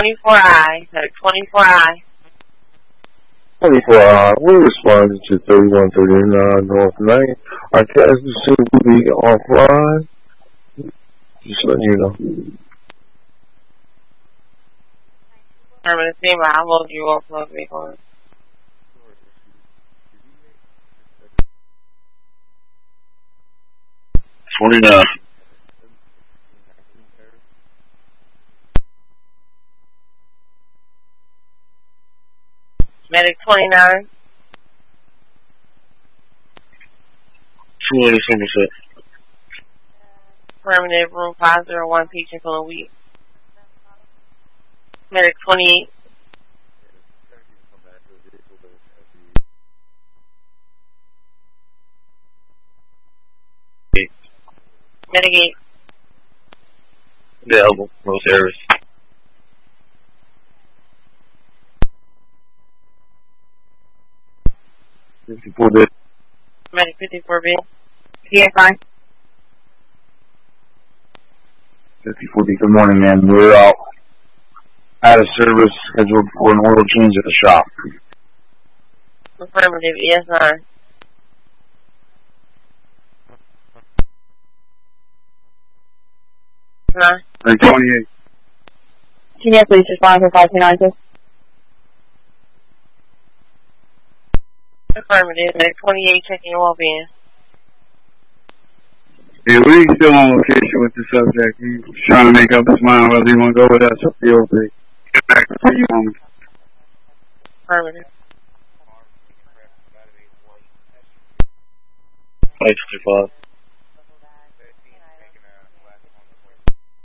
24I. Medic 24I. 24I. We're responding to 3139 North Main. Our casualty soon will be offline. Just letting you know. Affirmative, stand by. I'll load you up. Load me on. Medic 29. 286. Affirmative, room 501, patient feeling weak. Medic 28. Medic 8. The elbow, no service. Medic 54B. PFI. 54B, good morning, man. We're out of service, scheduled for an oil change at the shop. Affirmative, ES9. Nine. 28. Can you please respond for 529? Affirmative, Medic 28, checking your well-being. Yeah, we still on location with the subject. He's trying to make up his mind whether he want to go with us or the OP. Get back to you, moment. Affirmative. 565.